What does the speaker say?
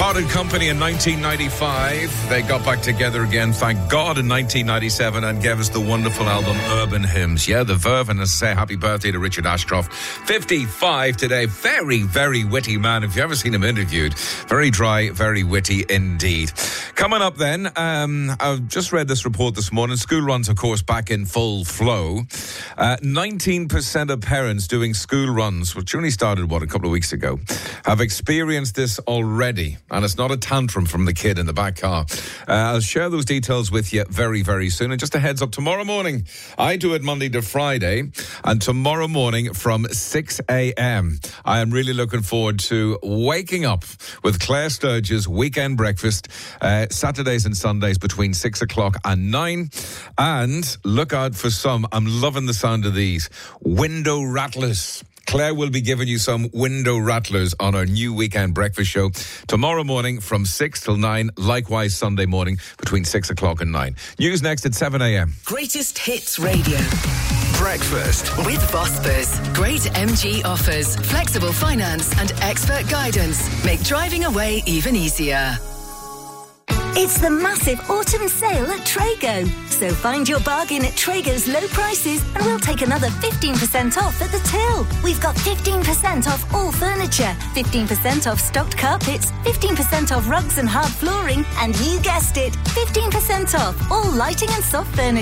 Parted company in 1995. They got back together again, thank God, in 1997 and gave us the wonderful album Urban Hymns. Yeah, the Verve, and as I say, happy birthday to Richard Ashcroft. 55 today. Very, very witty man. If you've ever seen him interviewed, very dry, very witty indeed. Coming up then, I've just read this report this morning. School runs, of course, back in full flow. 19% of parents doing school runs, which only started, a couple of weeks ago, have experienced this already. And it's not a tantrum from the kid in the back car. I'll share those details with you very, very soon. And just a heads up, tomorrow morning, I do it Monday to Friday. And tomorrow morning from 6 a.m, I am really looking forward to waking up with Claire Sturge's weekend breakfast, Saturdays and Sundays between 6 o'clock and 9. And look out for some, I'm loving the sound of these, window rattlers. Claire will be giving you some window rattlers on our new weekend breakfast show tomorrow morning from 6 till 9. Likewise, Sunday morning between 6 o'clock and 9. News next at 7 a.m. Greatest Hits Radio. Breakfast With Vosper. Great MG offers, flexible finance and expert guidance make driving away even easier. It's the massive autumn sale at Trago. So find your bargain at Trago's low prices and we'll take another 15% off at the till. We've got 15% off all furniture, 15% off stocked carpets, 15% off rugs and hard flooring, and you guessed it, 15% off all lighting and soft furniture.